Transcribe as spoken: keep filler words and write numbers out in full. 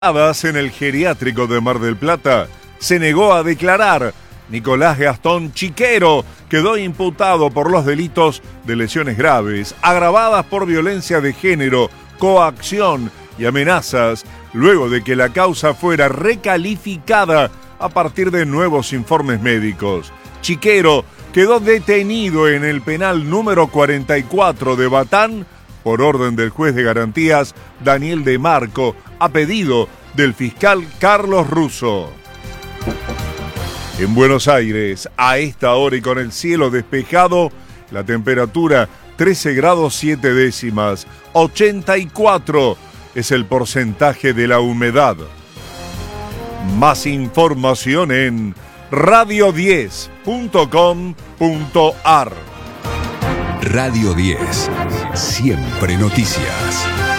En el geriátrico de Mar del Plata se negó a declarar. Nicolás Gastón Chiquero quedó imputado por los delitos de lesiones graves, agravadas por violencia de género, coacción y amenazas, luego de que la causa fuera recalificada a partir de nuevos informes médicos. Chiquero quedó detenido en el penal número cuarenta y cuatro de Batán por orden del juez de garantías Daniel de Marco, a pedido del fiscal Carlos Russo. En Buenos Aires, a esta hora y con el cielo despejado, la temperatura trece grados siete décimas, ochenta y cuatro es el porcentaje de la humedad. Más información en radio diez punto com punto ar. Radio diez, siempre noticias.